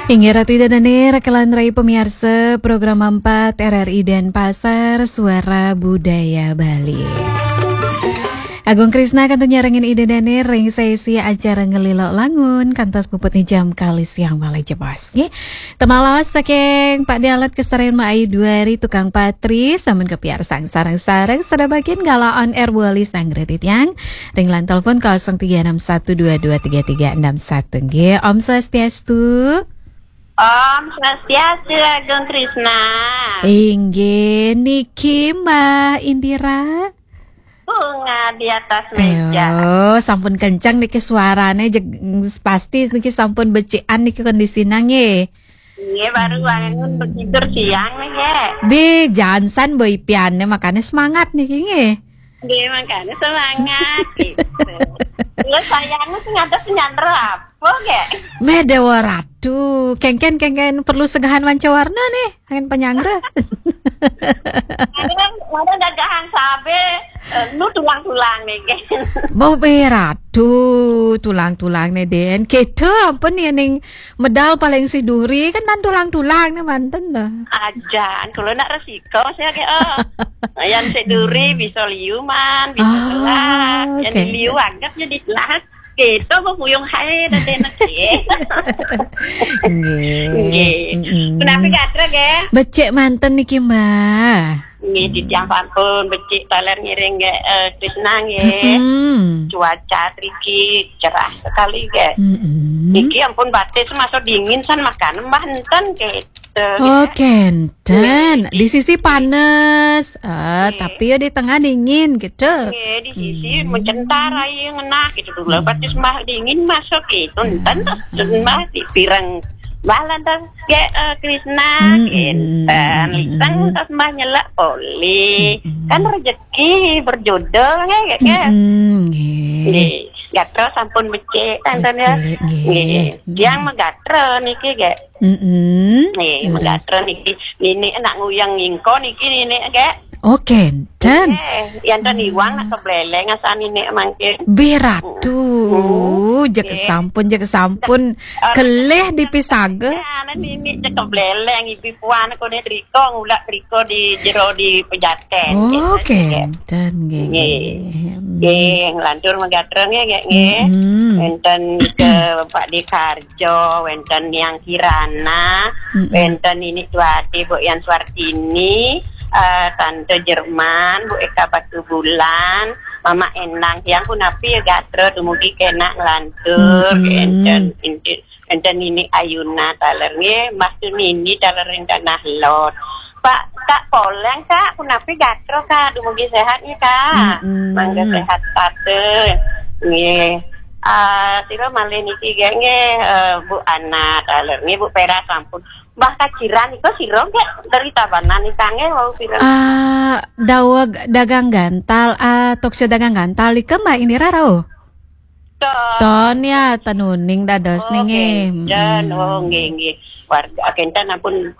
Hingga Ratu Danir, kelan rai pemirsa program 4 RRI Denpasar, Suara Budaya Bali. Agung Krisna kantu nyarengin ide Danir, ring sesi acara ngelilok langun, kantos puput nih jam kali siang balai jebas. Temalawas saking Pak Dialat kesarian maai 2 hari tukang patri, samun kepiar sang sarang-sarang, sada bagian gala on air wali sang redit yang, ring lan telepon 0361223361. Nggih, Om Swastiastu. Om Swastiastu, Agung Krisna. Inggih, niki Mbak Indira. Bunga di atas meja. Oh, sampun kencang niki suarane pasti niki sampun becikan niki kondisina nggih. Iya, baru bangun tidur siang nih, ya. Bi, jansan boy piannya makanya semangat niki nggih. Iya, makanya semangat gitu. Lu sayangnya sih ngatas nyandra apa, ya? Medewa Ratu, kengken perlu segahan wanca-warna nih, pengen penyangga. Ini kan ada dagangan sabe, lu tulang-tulang nih, kan? Mau Ratu, tulang-tulang nih Den. Gitu ampun nih ning medal paling si duri kan man tulang-tulang nih manten dah. Ajan, kalau nak resiko saya kayak yang si duri bisa liuman, bisa telat, yang liu agak jadi telat. Gitu mau puyung hai dan enak sih. Kenapa gatra ge? Becek manten niki Mbak. Nggih di tiang pampun becik taler ngiring ge Krisna nggih. Cuaca triki cerah sekali ge. Niki ampun batis masuk dingin san makan Banten gitu. Oh kenten, di sisi panas, tapi ya di tengah dingin gitu. Di sisi mencentar aja ngenak gitu dulu. Batis mbah dingin masuk gitu, enten mbah di pirang balan dan Krisna kenten, lisang tas mbah nyelak poli, kan rezeki berjodoh kayak gitu. Gatra sampun becek enten ya. Yang megatra niki ge. Megatra niki ini enak nguyang ngingko niki ini ge. Oke, dan yang tadi uang nak kebleleng asan ini mangke. Biratu, jaga sampun keleh dipisaga. Nanti ini jaga kebleleng ibu puan aku nih triko ngulak triko di jero di pejaten. Oke, dan ngelantur megatra nge. Wenten ke Pak Dekarjo, wenten yang Kirana, wenten ini tuati Bu Yan Swartini, Tante Jerman, Bu Eka Batu Bulan, Mama Enang, yang pun api ya gatra, tumugi kena ngelantur, wenten ini Ayuna talernya, Mas Tunini taler yang tanah lot. Pak Kak Poleng Kak, pun api gatra Kak, tumugi sehatnya Kak, mangga sehat tate, nih. Sira malih niki genge Bu Ana taler nih Bu Pera sampun Mbah Kaciran iku sira gek dari Tabanan ikange wau sira dawag dagang gantal toksyo dagang gantal ike Mbak Indira rao ton ya tanuning dados ninge nggih warga kentan ampun